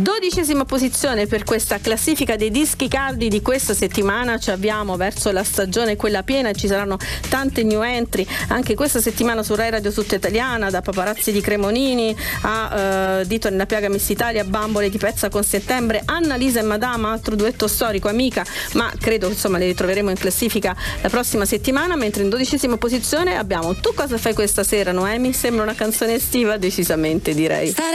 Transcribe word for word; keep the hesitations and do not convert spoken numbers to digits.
Dodicesima posizione per questa classifica dei dischi caldi di questa settimana. Ci avviamo verso la stagione quella piena e ci saranno tante new entry anche questa settimana su Rai Radio Tutta Italiana, da Paparazzi di Cremonini a uh, Dito nella piaga Miss Italia, Bambole di Pezza con Settembre, Annalisa e Madama, altro duetto storico, Amica, ma credo insomma le ritroveremo in classifica la prossima settimana. Mentre in dodicesima posizione abbiamo Tu cosa fai questa sera, Noemi? Sembra una canzone estiva, decisamente, direi.